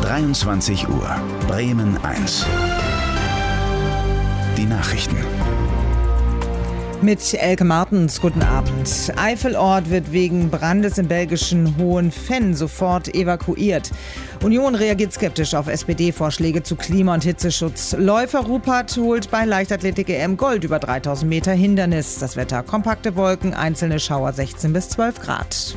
23 Uhr. Bremen 1. Die Nachrichten. Mit Elke Martens, guten Abend. Eifelort wird wegen Brandes im belgischen Hohenfenn sofort evakuiert. Union reagiert skeptisch auf SPD-Vorschläge zu Klima- und Hitzeschutz. Läufer Ruppert holt bei Leichtathletik-EM Gold über 3000 Meter Hindernis. Das Wetter: kompakte Wolken, einzelne Schauer 16 bis 12 Grad.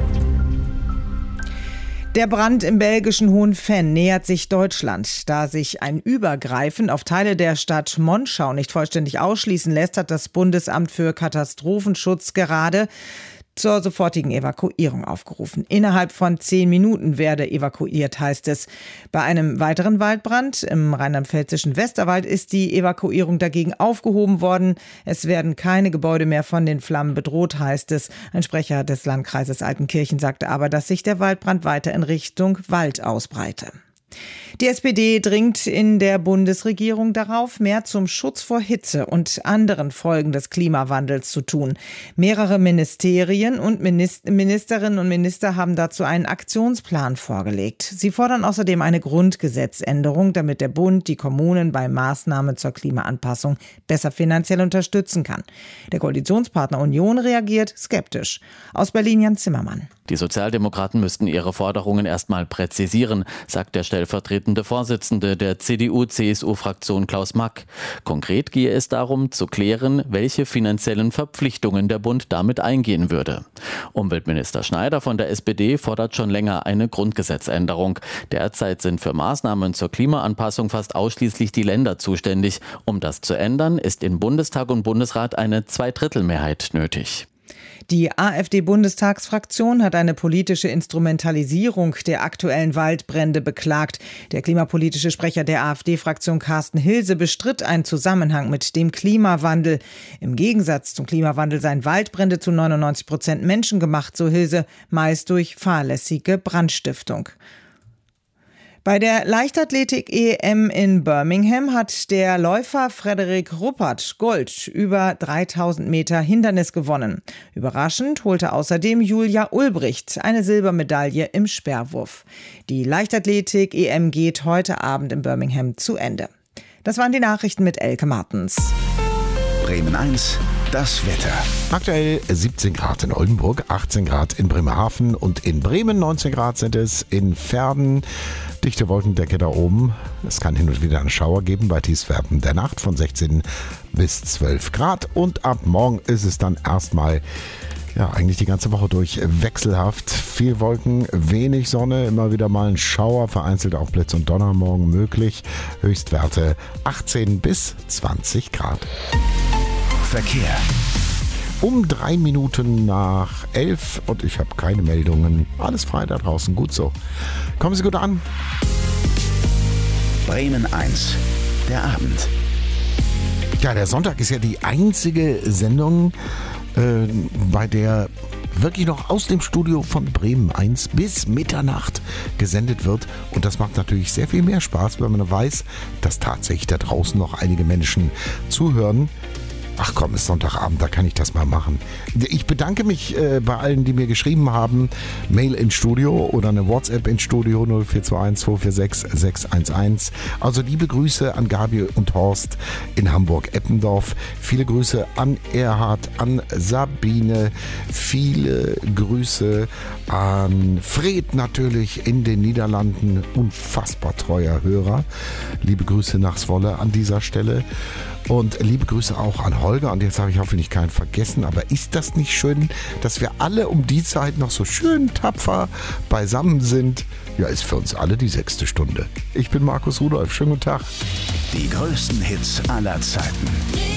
Der Brand im belgischen Hohenfenn nähert sich Deutschland. Da sich ein Übergreifen auf Teile der Stadt Monschau nicht vollständig ausschließen lässt, hat das Bundesamt für Katastrophenschutz gerade zur sofortigen Evakuierung aufgerufen. Innerhalb von 10 Minuten werde evakuiert, heißt es. Bei einem weiteren Waldbrand im rheinland-pfälzischen Westerwald ist die Evakuierung dagegen aufgehoben worden. Es werden keine Gebäude mehr von den Flammen bedroht, heißt es. Ein Sprecher des Landkreises Altenkirchen sagte aber, dass sich der Waldbrand weiter in Richtung Wald ausbreite. Die SPD dringt in der Bundesregierung darauf, mehr zum Schutz vor Hitze und anderen Folgen des Klimawandels zu tun. Mehrere Ministerien und Ministerinnen und Minister haben dazu einen Aktionsplan vorgelegt. Sie fordern außerdem eine Grundgesetzänderung, damit der Bund die Kommunen bei Maßnahmen zur Klimaanpassung besser finanziell unterstützen kann. Der Koalitionspartner Union reagiert skeptisch. Aus Berlin Jan Zimmermann. Die Sozialdemokraten müssten ihre Forderungen erstmal präzisieren, sagt der stellvertretende Vorsitzende der CDU-CSU-Fraktion Klaus Mack. Konkret gehe es darum, zu klären, welche finanziellen Verpflichtungen der Bund damit eingehen würde. Umweltminister Schneider von der SPD fordert schon länger eine Grundgesetzänderung. Derzeit sind für Maßnahmen zur Klimaanpassung fast ausschließlich die Länder zuständig. Um das zu ändern, ist in Bundestag und Bundesrat eine Zweidrittelmehrheit nötig. Die AfD-Bundestagsfraktion hat eine politische Instrumentalisierung der aktuellen Waldbrände beklagt. Der klimapolitische Sprecher der AfD-Fraktion Carsten Hilse bestritt einen Zusammenhang mit dem Klimawandel. Im Gegensatz zum Klimawandel seien Waldbrände zu 99% menschengemacht, so Hilse, meist durch fahrlässige Brandstiftung. Bei der Leichtathletik-EM in Birmingham hat der Läufer Frederik Ruppert Gold über 3000 Meter Hindernis gewonnen. Überraschend holte außerdem Julia Ulbricht eine Silbermedaille im Speerwurf. Die Leichtathletik-EM geht heute Abend in Birmingham zu Ende. Das waren die Nachrichten mit Elke Martens. Bremen 1, das Wetter. Aktuell 17 Grad in Oldenburg, 18 Grad in Bremerhaven und in Bremen 19 Grad sind es in Verden. Dichte Wolkendecke da oben. Es kann hin und wieder einen Schauer geben bei Tiefstwerten der Nacht von 16 bis 12 Grad. Und ab morgen ist es dann erstmal eigentlich die ganze Woche durch wechselhaft. Viel Wolken, wenig Sonne, immer wieder mal ein Schauer, vereinzelt auch Blitz und Donner morgen möglich. Höchstwerte 18 bis 20 Grad. Verkehr. Um 3 Minuten nach 11 und ich habe keine Meldungen. Alles frei da draußen, gut so. Kommen Sie gut an. Bremen 1, der Abend. Ja, der Sonntag ist ja die einzige Sendung, bei der wirklich noch aus dem Studio von Bremen 1 bis Mitternacht gesendet wird. Und das macht natürlich sehr viel mehr Spaß, wenn man weiß, dass tatsächlich da draußen noch einige Menschen zuhören. Ach komm, ist Sonntagabend, da kann ich das mal machen. Ich bedanke mich bei allen, die mir geschrieben haben. Mail ins Studio oder eine WhatsApp ins Studio 0421 246 611. Also liebe Grüße an Gabi und Horst in Hamburg-Eppendorf. Viele Grüße an Erhard, an Sabine. Viele Grüße an Fred natürlich in den Niederlanden. Unfassbar treuer Hörer. Liebe Grüße nach Zwolle an dieser Stelle. Und liebe Grüße auch an Holger. Und jetzt habe ich hoffentlich keinen vergessen. Aber ist das nicht schön, dass wir alle um die Zeit noch so schön tapfer beisammen sind? Ja, ist für uns alle die 6. Stunde. Ich bin Markus Rudolph. Schönen guten Tag. Die größten Hits aller Zeiten.